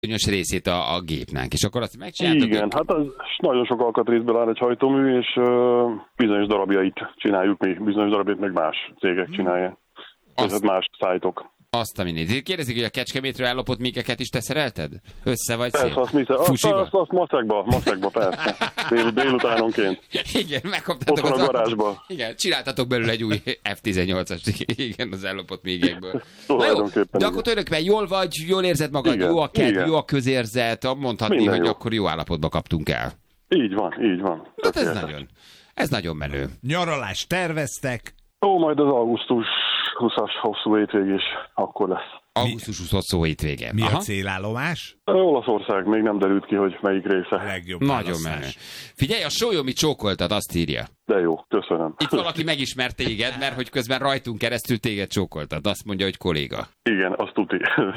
bizonyos részét a gépnek, és akkor azt megcsináltuk. Igen, hát az nagyon sok alkatrészből áll egy hajtómű, és bizonyos darabjait csináljuk mi, bizonyos darabjait meg más cégek csinálják. Ez más szájtok. Azt a minit. Kérdezik, hogy a Kecskemétről ellopott mígeket is te szerelted? Össze vagy szép? Persze, azt maszekba, persze. Délutánonként. Igen, megkaptátok a garázsba. Igen, csináltatok belőle egy új F-18-as, igen, az ellopott mígekből. De akkor tulajdonképpen jól vagy, jól érzed magad, igen, jó a kedv, jó a közérzet, mondhatni, minden hogy jó. Akkor jó állapotba kaptunk el. Így van. Hát ez nagyon menő. Nyaralást terveztek? Majd az augusztus 20-as hosszú hétvégés akkor lesz. Augusztus 20 hosszú hétvége. Mi a célállomás? Olaszország, még nem derült ki, hogy melyik része. Legjobb nagyon menő. Figyelj, a Sólyom csókoltad, azt írja. De jó, köszönöm. Itt valaki megismert téged, mert hogy közben rajtunk keresztül téged csókoltad. Azt mondja, hogy kolléga. Igen, azt tuti.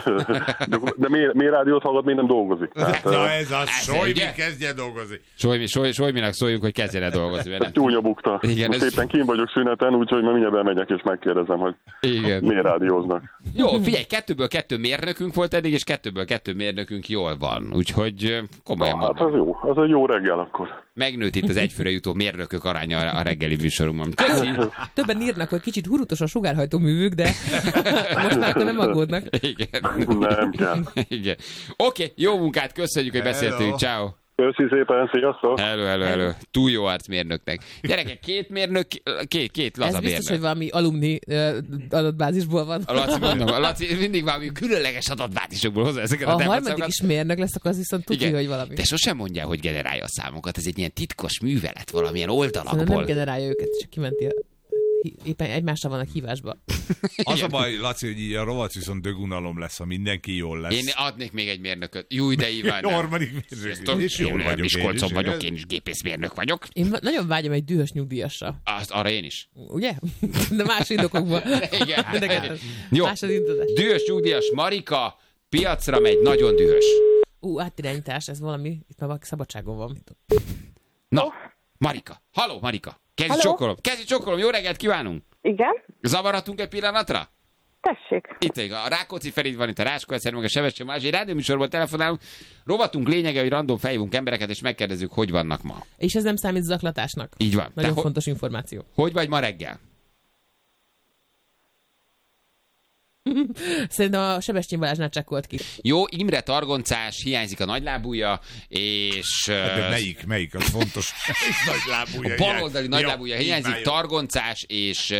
De miért rádiót hallgat, még nem dolgozik? Tehát, na ez a Sólymi kezdjen dolgozni. Sólyminak szóljunk, hogy kezdjen el dolgozni. Csúnya bukta. Igen, most éppen kín vagyok szüneten, úgyhogy már mindjárt bemegyek és megkérdezem, hogy miért rádióznak. Jó, figyelj, 2-ből 2 mérnökünk volt eddig, és 2-ből 2 mérnökünk jól van. Úgyhogy komolyan mondom. Hát az jó, az egy jó reggel akkor. Megnőtt itt az egyfőre jutó mérnökök aránya a reggeli műsorunkban. Többen írnak, hogy kicsit hurutos a sugárhajtó művük, de most már nem aggódnak. Igen. Nem kell. Igen. Oké, jó munkát, köszönjük, hogy beszéltünk. Ciao. Köszi szépen, sziasztok! Hello. Túl jó arcmérnöknek. Gyerekek, 2 mérnök, két laza mérnök. Ez biztos, hogy valami alumni adatbázisból van. Laci mindig valami különleges adatbázisokból hozza ezeket a harmadik számokat. Is mérnök lesz, akkor az viszont tudja, hogy valami. De sosem mondja, hogy generálja a számokat. Ez egy ilyen titkos művelet valamilyen oldalakból. Nem generálja őket, csak kimenti éppen egymásra vannak hívásba. Az a baj, Laci, hogy így a rovat viszont dögunalom lesz, ha mindenki jól lesz. Én adnék még egy mérnököt. Jó, de Iván. Harmadik mérnök. És jól vagyok. Miskolcon vagyok, én is gépészmérnök vagyok. Én nagyon vágyom egy dühös nyugdíjasra. Arra én is. Ugye? De más indokokban. Igen. Jó. Dühös nyugdíjas Marika piacra megy, nagyon dühös. Átirányítás, ez valami, itt már valaki szabadságon van. Na, Marika. Halló, Marika. Kezdj csokkolom, jó reggelt kívánunk! Igen? Zavarhatunk egy pillanatra? Tessék. Itt a Rákóczi Ferid van, itt a Ráskó Eszter, meg a Sebestyén Balázs. Egy rádióműsorból telefonálunk. Rovatunk lényege, hogy random fejvunk embereket, és megkérdezzük, hogy vannak ma. És ez nem számít zaklatásnak. Így van. Nagyon fontos információ. Hogy vagy ma reggel? Szerintem a Sebestyén Balázsnál csekkolt ki. Jó, Imre targoncás, hiányzik a nagylábúja, és... De melyik az fontos? A baloldali nagylábúja hiányzik, targoncás, és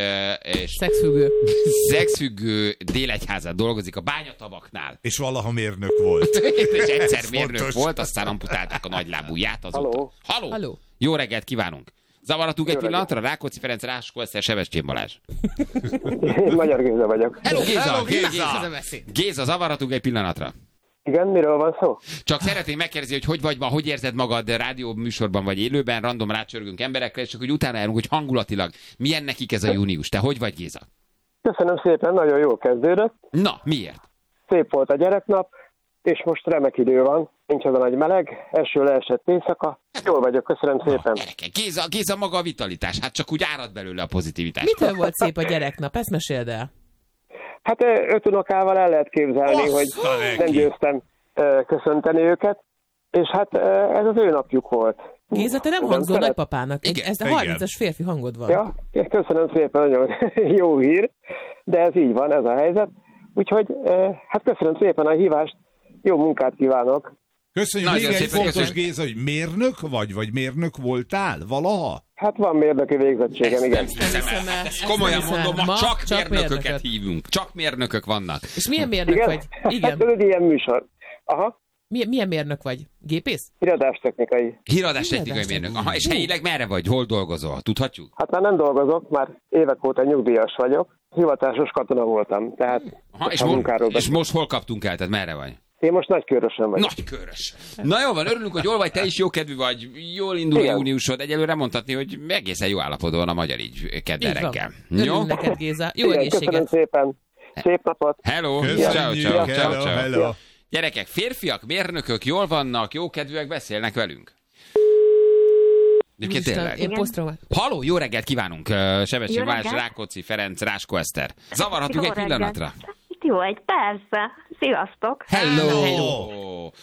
szexfüggő Délegyházán dolgozik a bányatavaknál. És valaha mérnök volt. És egyszer mérnök volt, aztán amputálták a nagylábúját. Halló. Jó reggelt kívánunk! Zavaratunk egy pillanatra? Rákóczi Ferenc, Ráskó Eszter, Sebestyén Balázs. Én Magyar Géza vagyok. Hello, Géza! Géza, zavaratunk egy pillanatra? Igen, miről van szó? Csak szeretném megkérdezni, hogy vagy ma, hogy érzed magad rádió műsorban vagy élőben, random rácsörgünk emberekre, és csak hogy utána járunk, hogy hangulatilag milyen nekik ez a június. Te hogy vagy, Géza? Köszönöm szépen, nagyon jól kezdődött. Na, miért? Szép volt a gyereknap, és most remek idő van, nincs az a nagy meleg, eső leesett éjszaka. Jól vagyok, köszönöm szépen. Géza maga a vitalitás, hát csak úgy árad belőle a pozitivitás. Mitől volt szép a gyereknap? Ezt meséld el. Hát 5 unokával el lehet képzelni, hogy nem győztem köszönteni őket, és hát ez az ő napjuk volt. Géza, te nem hangzol nagypapának. Ez a 30-as férfi hangod van. Ja, köszönöm szépen, nagyon jó hír, de ez így van, ez a helyzet. Úgyhogy hát köszönöm szépen a hívást, jó munkát kívánok. Köszönjük, még egy fontos, Géza, hogy mérnök vagy mérnök voltál valaha? Hát van mérnöki végzettségem, igen. Komolyan mondom, ma csak mérnököket hívunk. Csak mérnökök vannak. És milyen mérnök vagy? Igen. Hát ez egy ilyen műsor. Aha. Milyen mérnök vagy? Gépész? Híradástechnikai. Híradástechnikai mérnök. Aha, és helyileg merre vagy? Hol dolgozol? Tudhatjuk? Hát már nem dolgozok, már évek óta nyugdíjas vagyok. Hivatásos katona voltam, tehát és most hol kaptunk el? Tehát merre vagy? Én most Nagykőrösen vagyok. Nagykőrös. Na jó van, örülünk, hogy jól vagy, te is jókedvű vagy, jól indul a júniusod. Egyelőre mondhatni, hogy egészen jó állapotban van a magyar így kedden reggel. Örülünk neked, Géza. Jó egészséget. Köszönöm szépen. Szép napot. Hello. Ciao. Gyerekek, férfiak, mérnökök jól vannak, jókedvűek, beszélnek velünk. Halló, jó reggelt kívánunk! Sebestyén Balázs, Rákóczi Ferenc, Ráskó Eszter. Zavarhatunk egy pillanatra? Jó, egy persze. Sziasztok! Hello!